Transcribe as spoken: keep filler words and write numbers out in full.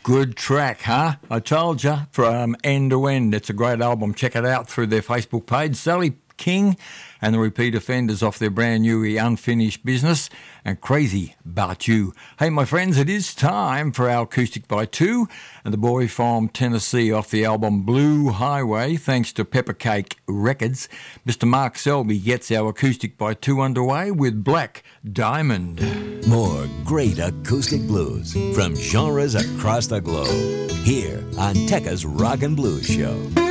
Good track, huh? I told you, from end to end. It's a great album. Check it out through their Facebook page. Sally King and the Repeat Offenders off their brand new Unfinished Business and Crazy About You. Hey, my friends, it is time for our Acoustic by Two and the boy from Tennessee off the album Blue Highway. Thanks to Peppercake Records, Mister Mark Selby gets our Acoustic by Two underway with Black Diamond. More great acoustic blues from genres across the globe here on Tekka's Rock and Blues Show.